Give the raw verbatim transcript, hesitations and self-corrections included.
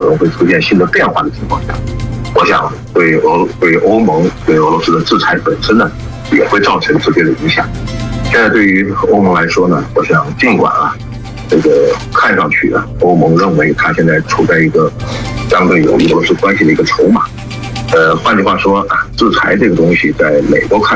能会出现新的变化的情况下，我想对俄对欧盟对俄罗斯的制裁本身呢，也会造成直接的影响。现在对于欧盟来说呢，我想尽管啊，这个看上去啊，欧盟认为它现在处在一个相对有利俄罗斯关系的一个筹码。呃，换句话说啊，制裁这个东西在美国看